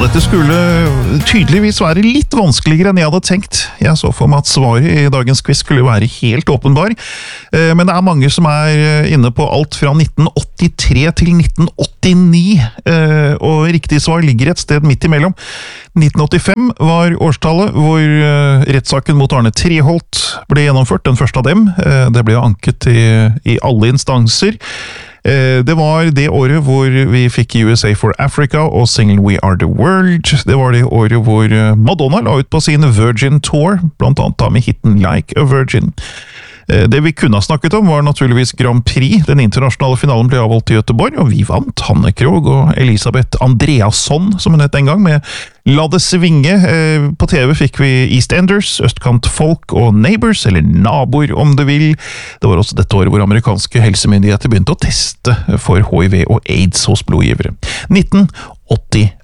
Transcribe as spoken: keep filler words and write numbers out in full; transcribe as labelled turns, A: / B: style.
A: dette skulle tydeligvis være litt vanskeligere enn jeg hadde tenkt. Jeg så for meg at svaret i dagens quiz skulle være helt åpenbar. Men det er mange som er inne på alt fra nitten åttitre til nitten åttini, og riktig svar ligger et sted midt imellom. nitten åttifem var årstallet hvor rettssaken mot Arne Treholt ble gjennomført, den første av dem. Det ble anket i, i alle instanser. Det var det året hvor vi fikk U S A for Africa og singlen We Are The World. Det var det året hvor Madonna la ut på sin Virgin Tour, blant annet da med hitten Like a Virgin. Det vi kunne ha snakket om var naturligvis Grand Prix. Den internasjonale finalen ble avholdt i Göteborg, og vi vant. Hanne Krogh og Elisabeth Andreasson, som hun het en gang, med La det svinge. På T V fikk vi EastEnders, Østkant Folk og Neighbors, eller Naboer om du vil. Det var også dette året hvor amerikanske helsemyndigheter begynte å teste for H I V og AIDS hos blodgivere. nitten åttifem.